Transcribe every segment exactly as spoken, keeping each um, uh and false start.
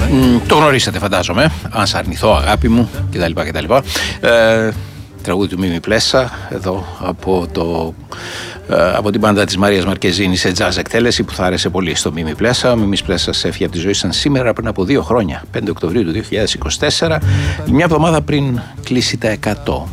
Το γνωρίσατε, φαντάζομαι. Αν σ' αρνηθώ, αγάπη μου, κτλ. κτλ. Ε, τραγούδι του Μίμη Πλέσσα, εδώ από, το, ε, από την μπάντα της Μαρίας Μαρκεζίνη σε jazz εκτέλεση που θα άρεσε πολύ στο Μίμη Πλέσσα. Ο Μίμης Πλέссας έφυγε από τη ζωή σαν σήμερα πριν από δύο χρόνια, πέντε Οκτωβρίου του δύο χιλιάδες είκοσι τέσσερα, μια εβδομάδα πριν κλείσει τα εκατό.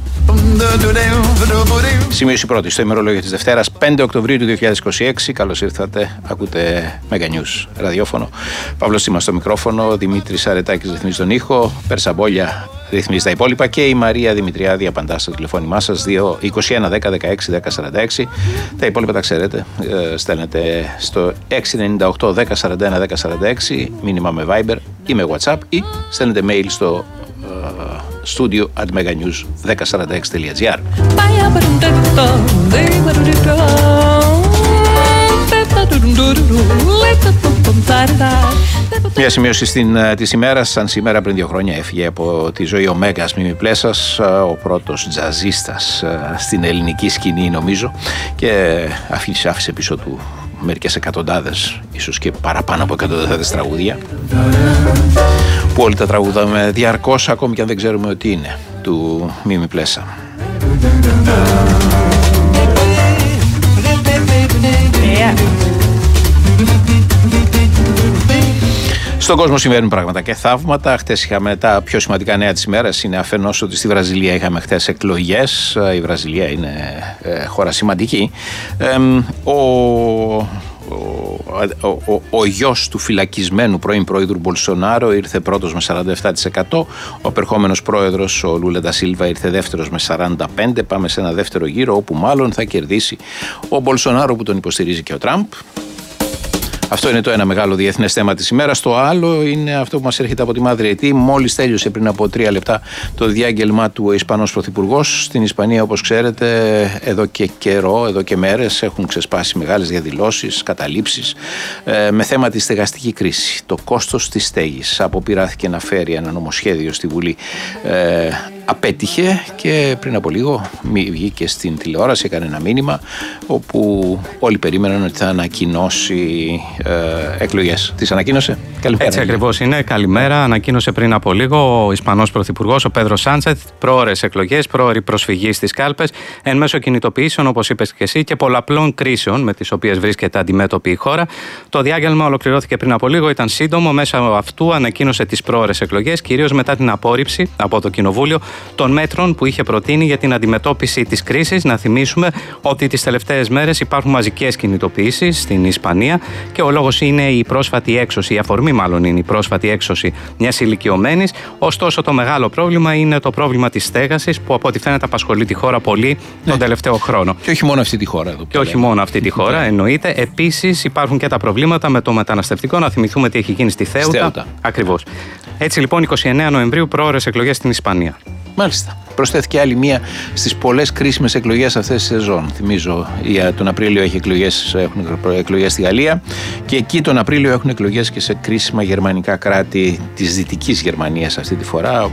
Σημείωση πρώτη στο ημερολόγιο της Δευτέρας, πέντε Οκτωβρίου του δύο χιλιάδες είκοσι έξι. Καλώς ήρθατε. Ακούτε Mega News ραδιόφωνο. Παύλος Τσίμας στο μικρόφωνο, Δημήτρης Αρετάκης ρυθμίζει τον ήχο, Περσαμπόλια ρυθμίζει τα υπόλοιπα και η Μαρία Δημητριάδη απαντά στο τηλεφώνημά σας είκοσι ένα δέκα δεκαέξι δέκα σαράντα έξι. Τα υπόλοιπα τα ξέρετε. Ε, στέλνετε στο έξι εννιά οκτώ δέκα σαράντα ένα δέκα σαράντα έξι μήνυμα με Viber ή με WhatsApp ή στέλνετε mail στο studio at meganews δέκα σαράντα έξι τελεία τζι άρ. Μια σημείωση στην, της ημέρας. Σαν σήμερα πριν δύο χρόνια έφυγε από τη ζωή ο Μέγας Μίμη Πλέссας, ο πρώτος τζαζίστας στην ελληνική σκηνή νομίζω, και άφησε, άφησε πίσω του μερικές εκατοντάδες, ίσως και παραπάνω από εκατοντάδες τραγούδια που όλοι τα τραγουδάμε διαρκώς, ακόμη και αν δεν ξέρουμε ότι είναι του Μίμη Πλέσσα. Yeah. Στον κόσμο συμβαίνουν πράγματα και θαύματα. Χτες είχαμε τα πιο σημαντικά νέα της ημέρας. Είναι αφενός ότι στη Βραζιλία είχαμε χτες εκλογές. Η Βραζιλία είναι ε, χώρα σημαντική. Ε, ο, ο, ο, ο, ο γιος του φυλακισμένου πρώην πρόεδρου Μπολσονάρο ήρθε πρώτος με σαράντα επτά τοις εκατό. Ο απερχόμενος πρόεδρος, ο Λούλα ντα Σίλβα, ήρθε δεύτερος με σαράντα πέντε τοις εκατό. Πάμε σε ένα δεύτερο γύρο όπου μάλλον θα κερδίσει ο Μπολσονάρο που τον υποστηρίζει και ο Τραμπ. Αυτό είναι το ένα μεγάλο διεθνές θέμα της ημέρας. Το άλλο είναι αυτό που μας έρχεται από τη Μάδρη Αιτή. Μόλις τέλειωσε πριν από τρία λεπτά το διάγγελμά του ο Ισπανός Πρωθυπουργός. Στην Ισπανία, όπως ξέρετε, εδώ και καιρό, εδώ και μέρες έχουν ξεσπάσει μεγάλες διαδηλώσεις, καταλήψεις ε, με θέμα τη στεγαστική κρίση. Το κόστος της στέγης. Αποπειράθηκε να φέρει ένα νομοσχέδιο στη Βουλή. Ε, απέτυχε και πριν από λίγο βγήκε στην τηλεόραση, έκανε ένα μήνυμα όπου όλοι περίμεναν ότι θα ανακοινώσει ε, εκλογές. Τις ανακοίνωσε? Καλημέρα. Έτσι ακριβώς είναι. Καλημέρα. Ανακοίνωσε πριν από λίγο ο Ισπανός Πρωθυπουργός, ο Πέδρο Σάντσεθ, πρόωρες εκλογές, πρόωρη προσφυγή στις κάλπες, εν μέσω κινητοποιήσεων, όπως είπες και εσύ, και πολλαπλών κρίσεων με τις οποίες βρίσκεται αντιμέτωπη η χώρα. Το διάγγελμα ολοκληρώθηκε πριν από λίγο, ήταν σύντομο. Μέσα αυτού ανακοίνωσε τις πρόωρες εκλογές, κυρίως μετά την απόρριψη από το Κοινοβούλιο των μέτρων που είχε προτείνει για την αντιμετώπιση της κρίσης. Να θυμίσουμε ότι τις τελευταίες μέρες υπάρχουν μαζικές κινητοποιήσεις στην Ισπανία και ο λόγος είναι η πρόσφατη έξωση, η αφορμή μάλλον είναι η πρόσφατη έξωση μιας ηλικιωμένης. Ωστόσο, το μεγάλο πρόβλημα είναι το πρόβλημα της στέγασης που από ό,τι φαίνεται απασχολεί τη χώρα πολύ ναι. τον τελευταίο χρόνο. Και όχι μόνο αυτή τη χώρα. Εδώ και όχι μόνο αυτή τη χώρα, εννοείται. Επίσης, υπάρχουν και τα προβλήματα με το μεταναστευτικό. Να θυμηθούμε τι έχει γίνει στη Θέουτα. Θέουτα. Ακριβώς. Έτσι λοιπόν, είκοσι εννέα Νοεμβρίου, πρόωρες εκλογές στην Ισπανία. Μάλιστα. Προσθέθηκε άλλη μία στις πολλές κρίσιμες εκλογές αυτές τη σεζόν. Θυμίζω, για τον Απρίλιο έχει εκλογές, έχουν εκλογές στη Γαλλία και εκεί τον Απρίλιο έχουν εκλογές και σε κρίσιμα γερμανικά κράτη της Δυτικής Γερμανίας αυτή τη φορά.